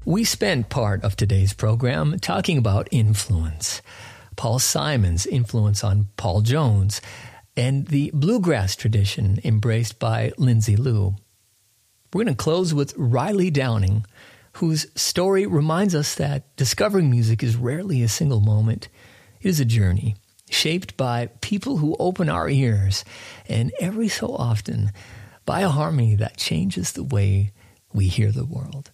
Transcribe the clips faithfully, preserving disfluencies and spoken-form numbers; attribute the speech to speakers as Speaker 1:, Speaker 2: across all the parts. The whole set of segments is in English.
Speaker 1: We spent part of today's program talking about influence. Paul Simon's influence on Paul Jones, and the bluegrass tradition embraced by Lindsay Lou. We're going to close with Riley Downing, whose story reminds us that discovering music is rarely a single moment. It is a journey shaped by people who open our ears, and every so often by a harmony that changes the way we hear the world.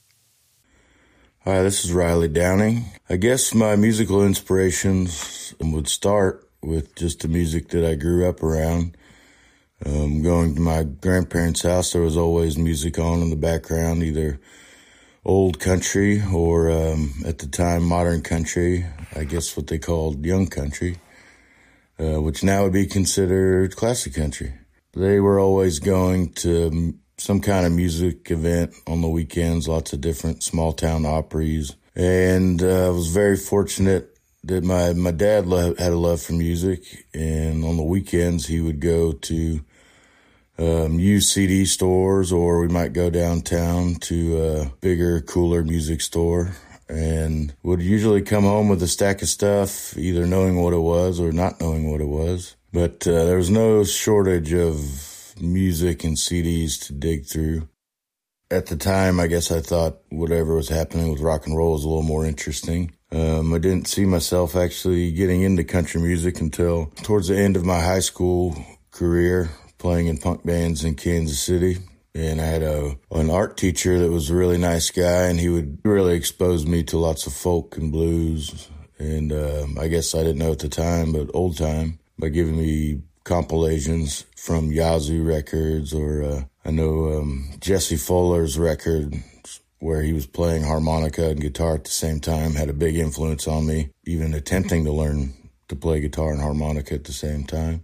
Speaker 2: Hi, this is Riley Downing. I guess my musical inspirations would start with just the music that I grew up around. Um, going to my grandparents' house, there was always music on in the background, either old country or, um, at the time, modern country, I guess what they called young country, uh, which now would be considered classic country. They were always going to some kind of music event on the weekends, lots of different small town Opries. And uh, I was very fortunate that my, my dad lo- had a love for music. And on the weekends, he would go to um, used C D stores, or we might go downtown to a bigger, cooler music store, and would usually come home with a stack of stuff, either knowing what it was or not knowing what it was. But uh, there was no shortage of music and C Ds to dig through. At the time, I guess I thought whatever was happening with rock and roll was a little more interesting. Um, I didn't see myself actually getting into country music until towards the end of my high school career, playing in punk bands in Kansas City. And I had a an art teacher that was a really nice guy, and he would really expose me to lots of folk and blues. And um, I guess I didn't know at the time, but old time, by giving me compilations from Yazoo Records, or uh, I know um, Jesse Fuller's record where he was playing harmonica and guitar at the same time had a big influence on me, even attempting to learn to play guitar and harmonica at the same time.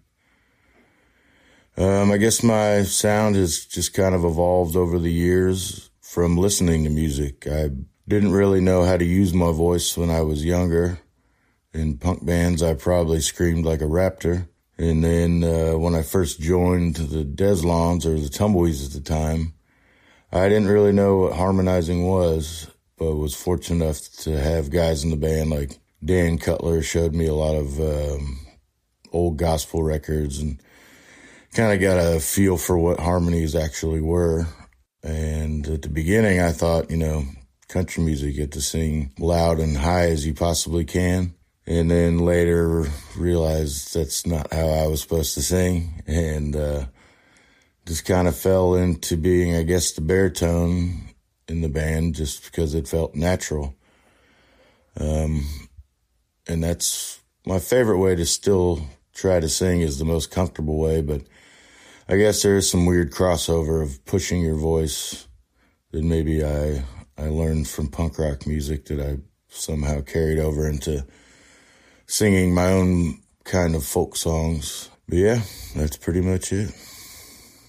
Speaker 2: Um, I guess my sound has just kind of evolved over the years from listening to music. I didn't really know how to use my voice when I was younger. In punk bands, I probably screamed like a raptor. And then uh, when I first joined the Deslons, or the Tumbleweeds at the time, I didn't really know what harmonizing was, but was fortunate enough to have guys in the band like Dan Cutler showed me a lot of um, old gospel records, and kind of got a feel for what harmonies actually were. And at the beginning, I thought, you know, country music, you get to sing loud and high as you possibly can. And then later realized that's not how I was supposed to sing, and uh, just kind of fell into being, I guess, the baritone in the band just because it felt natural. Um, and that's my favorite way to still try to sing, is the most comfortable way, but I guess there is some weird crossover of pushing your voice that maybe I, I learned from punk rock music that I somehow carried over into singing my own kind of folk songs. But yeah, that's pretty much it.